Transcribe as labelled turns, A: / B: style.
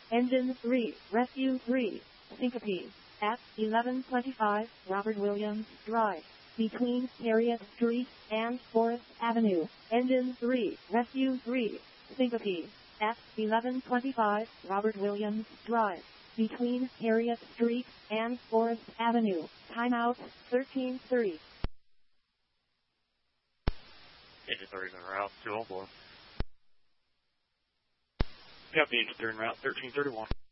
A: Engine 3, Rescue 3, syncope, at 1125 Robert Williams Drive, between Harriet Street and Forest Avenue. Engine 3, Rescue 3, syncope, at 1125 Robert Williams Drive, between Harriet Street and Forest Avenue. Timeout 1330.
B: Engine 3 is en route, 204. Copy, Engine 3 en route, 1331.